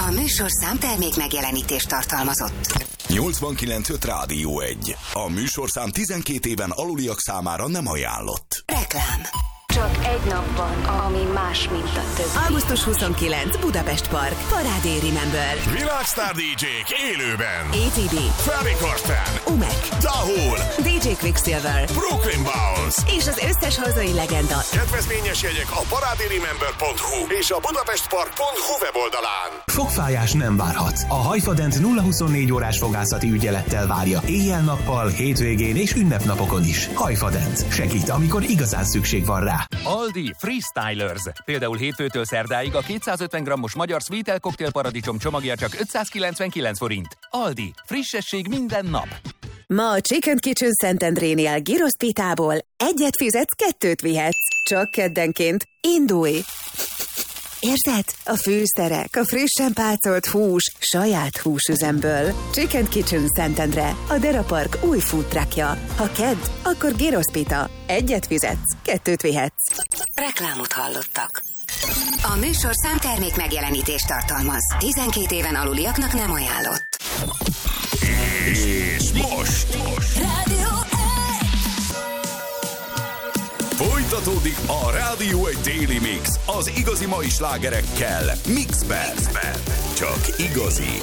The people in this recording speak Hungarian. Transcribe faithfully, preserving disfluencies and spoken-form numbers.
A műsorszám termék megjelenítést tartalmazott. nyolcvankilenc öt Rádió egy. A műsorszám tizenkét éven aluliak számára nem ajánlott. Reklám. Csak egy nap van, ami más, mint a többi. augusztus huszonkilencedike Budapest Park. Parádé Remember. Világsztár dé dzsék élőben. á té dé. Freddy Korsten. Umek. Dahul. dé dzsé Quicksilver. Brooklyn Bounce. És az összes hazai legenda. Kedvezményes jegyek a parádéremember pont hu és a budapestpark pont hu weboldalán. Fogfájás nem várhat. A Hajfadent nulla huszonnégy órás fogászati ügyelettel várja éjjel-nappal, hétvégén és ünnepnapokon is. Hajfadent. Segít, amikor igazán szükség van rá. Aldi Freestylers. Például hétfőtől szerdáig a kétszázötven grammos magyar Sweetel Cocktail paradicsom csomagja csak ötszázkilencvenkilenc forint. Aldi. Frissesség minden nap. Ma a Chicken Kitchen Szentendrénél gyrosz pitából egyet fizetsz, kettőt vihetsz. Csak keddenként. Indulj! Érzed? A fűszerek, a frissen pácolt hús, saját húsüzemből. Chicken Kitchen Szentendre, a Dera Park új food truckja. Ha kedd, akkor gyrosz pita. Egyet fizetsz, kettőt vihetsz. Reklámot hallottak. A műsorszám termék megjelenítést tartalmaz. tizenkét éven aluliaknak nem ajánlott. És most, most. Rádió Folytatódik a Rádió egy Daily Mix az igazi mai slágerekkel Mixben. Csak igazi.